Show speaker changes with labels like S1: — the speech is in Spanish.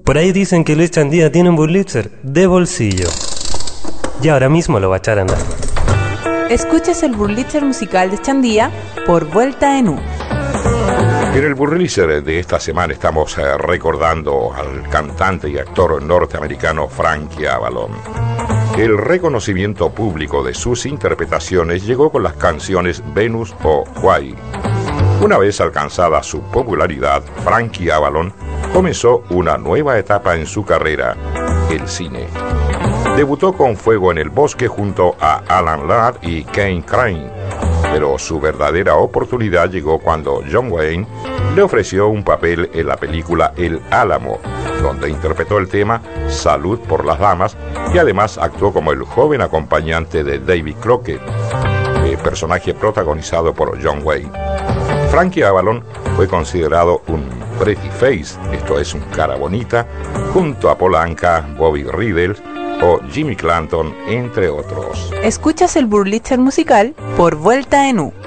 S1: Por ahí dicen que Luis Chandía tiene un Wurlitzer de bolsillo. Y ahora mismo lo va a echar a andar.
S2: Escuchas el Wurlitzer musical de Chandía por Vuelta en U.
S3: En el Wurlitzer de esta semana estamos recordando al cantante y actor norteamericano Frankie Avalon. El reconocimiento público de sus interpretaciones llegó con las canciones Venus o Why. Una vez alcanzada su popularidad, Frankie Avalon comenzó una nueva etapa en su carrera, el cine. Debutó con Fuego en el Bosque junto a Alan Ladd y Kane Crane, pero su verdadera oportunidad llegó cuando John Wayne le ofreció un papel en la película El Álamo, donde interpretó el tema Salud por las Damas y además actuó como el joven acompañante de David Crockett, personaje protagonizado por John Wayne. Frankie Avalon fue considerado un pretty face, esto es un cara bonita, junto a Paul Anka, Bobby Riddle o Jimmy Clanton, entre otros.
S2: Escuchas el Wurlitzer musical por Vuelta en U.